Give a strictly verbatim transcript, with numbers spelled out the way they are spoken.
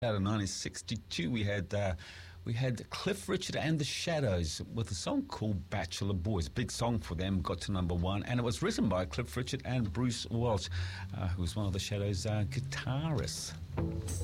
Out of nineteen sixty-two, we had uh, we had Cliff Richard and the Shadows with a song called Bachelor Boys. Big song for them, got to number one, and it was written by Cliff Richard and Bruce Welch, uh, who was one of the Shadows' uh, guitarists.